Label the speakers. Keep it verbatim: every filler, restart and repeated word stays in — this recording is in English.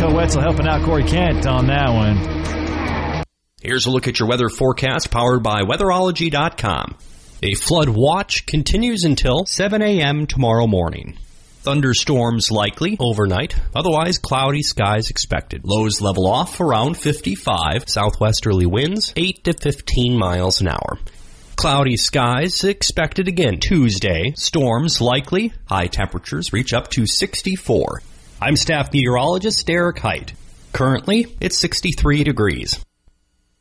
Speaker 1: Bill Wetzel helping out Corey Kent on that one.
Speaker 2: Here's a look at your weather forecast powered by weatherology dot com. A flood watch continues until seven a.m. tomorrow morning. Thunderstorms likely overnight, otherwise cloudy skies expected. Lows level off around fifty-five, southwesterly winds eight to fifteen miles an hour. Cloudy skies expected again Tuesday. Storms likely, high temperatures reach up to sixty-four. I'm staff meteorologist Derek Height. Currently, it's sixty-three degrees.